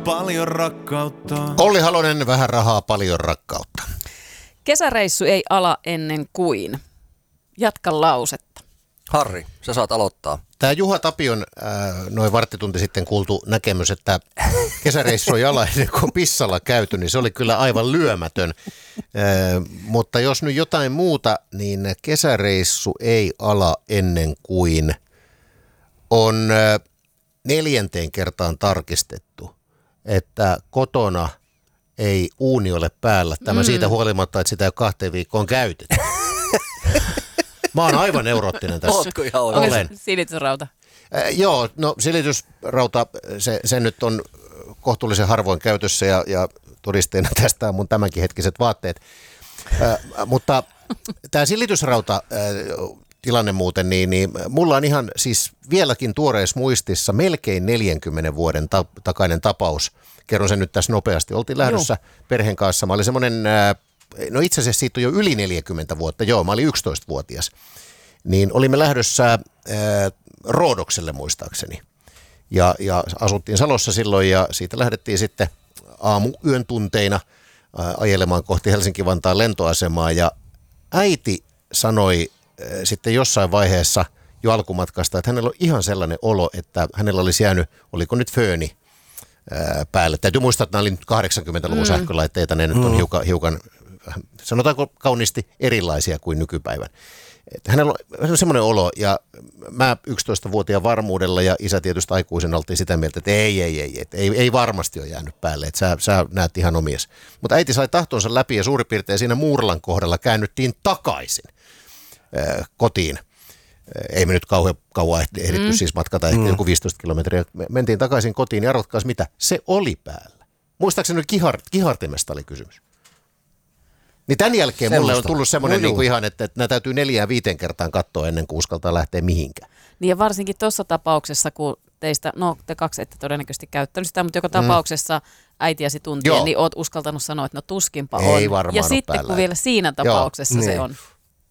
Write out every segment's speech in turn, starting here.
paljon rakkautta. Olli Halonen, vähän rahaa, paljon rakkautta. Kesäreissu ei ala ennen kuin. Jatka lausetta. Harri, sä saat aloittaa. Tämä Juha Tapion noin varttitunti sitten kuultu näkemys, että kesäreissu ei ala ennen kuin pissalla käyty, niin se oli kyllä aivan lyömätön. Mutta jos nyt jotain muuta, niin kesäreissu ei ala ennen kuin on 4. kertaan tarkistettu, että kotona ei uuni ole päällä. Tämä siitä huolimatta, että sitä ei ole 2 viikkoon käytetty. Mä oon aivan neuroottinen tässä. Ootko ihan oikein? Olen. Silitysrauta. Joo, no silitysrauta, se nyt on kohtuullisen harvoin käytössä ja todisteena tästä on mun tämänkin hetkiset vaatteet. Mutta tämä silitysrauta tilanne muuten, niin mulla on ihan siis vieläkin tuoreessa muistissa melkein 40 vuoden takainen tapaus. Kerron sen nyt tässä nopeasti. Oltiin lähdössä perheen kanssa. Mä olin semmoinen, no itse asiassa siitä on jo yli 40 vuotta. Joo, mä olin 11-vuotias. Niin olimme lähdössä Roodokselle muistaakseni. Ja asuttiin Salossa silloin ja siitä lähdettiin sitten aamuyön tunteina ajelemaan kohti Helsinki-Vantaan lentoasemaa. Ja äiti sanoi sitten jossain vaiheessa jo alkumatkasta, että hänellä on ihan sellainen olo, että hänellä olisi jäänyt, oliko nyt fööni päälle. Täytyy muistaa, että nämä oli 80-luvun sähkölaitteita, ne nyt on hiukan, sanotaanko kauniisti erilaisia kuin nykypäivän. Että hänellä on semmoinen olo, ja mä 11-vuotiaan varmuudella ja isä tietysti aikuisen oltiin sitä mieltä, että ei varmasti ole jäänyt päälle, että sä näet ihan omies. Mutta äiti sai tahtonsa läpi ja suurin piirtein siinä Muurlan kohdalla käännyttiin takaisin kotiin. Ei me nyt kauan ehditty siis matkata, ehkä joku 15 kilometriä. Mentiin takaisin kotiin ja arvatkaas mitä, se oli päällä. Muistaakseni nyt kihartimesta oli kysymys. Niin tämän jälkeen mulle on tullut semmoinen niin kuin ihan, että nämä täytyy 4-5 kertaan katsoa ennen kuin uskaltaa lähteä mihinkään. Niin ja varsinkin tuossa tapauksessa, kun teistä, no te kaksi ette todennäköisesti käyttänyt sitä, mutta joka tapauksessa äitiäsi tuntien, niin oot uskaltanut sanoa, että no tuskinpa on. Ei varmaan ja ole sitten päällä. kun vielä siinä tapauksessa se on.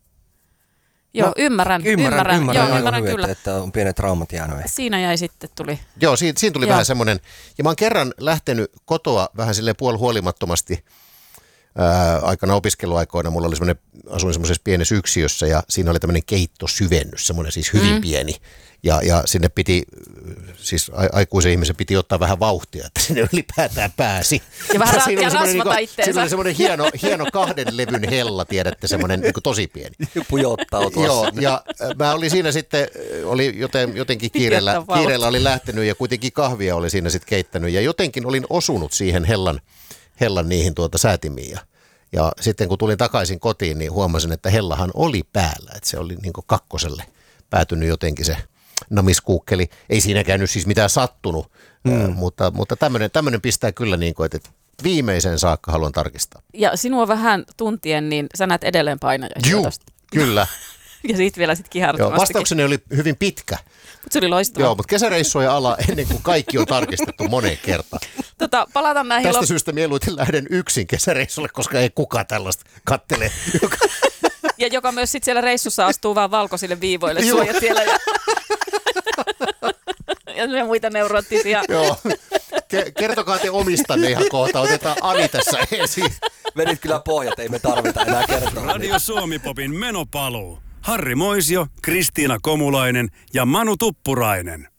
Joo, ymmärrän hyvin, kyllä. että on pienet traumat jäänyt. Siinä jäi sitten tuli. Joo, siinä tuli vähän semmoinen, ja mä oon kerran lähtenyt kotoa vähän silleen puolihuolimattomasti aikana opiskeluaikoina. Mulla oli asuin semmoisessa pienessä yksiössä ja siinä oli tämmöinen keittosyvennys, semmoinen siis hyvin pieni. Ja sinne piti, siis aikuisen ihmisen piti ottaa vähän vauhtia, että sinne ylipäätään pääsi. Ja vähän rasvata itteensä. Siinä oli semmoinen hieno 2 levyn hella, tiedätte, semmoinen niin tosi pieni. Pujottaa tuossa. Joo, ja mä olin siinä sitten, oli jotenkin kiireellä oli lähtenyt ja kuitenkin kahvia oli siinä sitten keittänyt. Ja jotenkin olin osunut siihen hellan niihin säätimiin. Ja sitten kun tulin takaisin kotiin, niin huomasin, että hellahan oli päällä. Että se oli niin kuin 2 päätynyt jotenkin se namiskuukkeli. Ei siinä käynyt siis mitään sattunut, mutta tämmöinen pistää kyllä niin kuin, että viimeiseen saakka haluan tarkistaa. Ja sinua vähän tuntien, niin sä näet edelleen painajaisia. Juu, kyllä. Ja siitä vielä sitten kihartamastikin. Vastaukseni oli hyvin pitkä. Mutta se oli loistavaa. Joo, mutta kesäreissu ei ala ennen kuin kaikki on tarkistettu moneen kertaan. Palataan näihin. Tästä syystä mieluiten lähden yksin kesäreissulle, koska ei kukaan tällaista kattele. Ja joka myös sitten siellä reissussa astuu vaan valkoisille viivoille suojatiellä. Ja muita neuroottisia. Joo. Kertokaa te omistanne ihan kohta. Otetaan Ani tässä esiin. Vedit kyllä pohjat, ei me tarvita enää kertoa. Radio Suomi-popin menopaluu. Harri Moisio, Kristiina Komulainen ja Manu Tuppurainen.